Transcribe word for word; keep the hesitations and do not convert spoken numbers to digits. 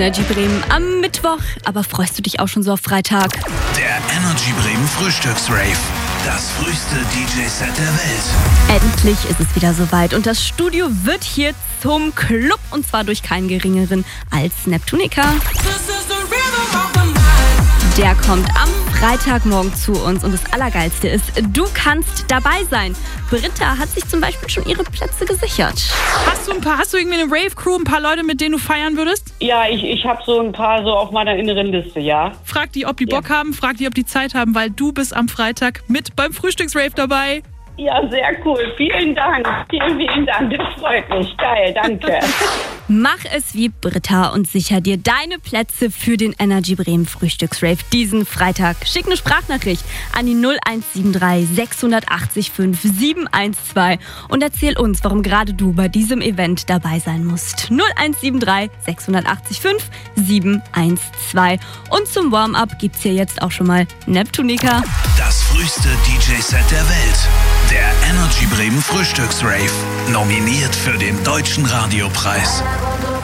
Energy Bremen am Mittwoch, aber freust du dich auch schon so auf Freitag? Der Energy Bremen Frühstücksrave. Das früheste D J-Set der Welt. Endlich ist es wieder soweit und das Studio wird hier zum Club und zwar durch keinen geringeren als Neptunica. Der kommt am Freitagmorgen zu uns und das Allergeilste ist, du kannst dabei sein. Britta hat sich zum Beispiel schon ihre Plätze gesichert. Hast du ein paar, hast du irgendwie eine Rave-Crew, ein paar Leute, mit denen du feiern würdest? Ja, ich, ich habe so ein paar so auf meiner inneren Liste, ja. Frag die, ob die Bock ja. haben, frag die, ob die Zeit haben, weil du bist am Freitag mit beim Frühstücksrave dabei. Ja, sehr cool. Vielen Dank. Vielen, vielen Dank. Das freut mich. Geil, danke. Mach es wie Britta und sicher dir deine Plätze für den Energy Bremen Frühstücksrave diesen Freitag. Schick eine Sprachnachricht an die null eins sieben drei sechs acht fünf sieben eins zwei und erzähl uns, warum gerade du bei diesem Event dabei sein musst. null eins sieben drei sechs acht fünf sieben eins zwei. Und zum Warm-up gibt's hier jetzt auch schon mal Neptunica. Das früheste D J-Set der Welt. Der Energy Bremen Frühstücksrave. Nominiert für den Deutschen Radiopreis.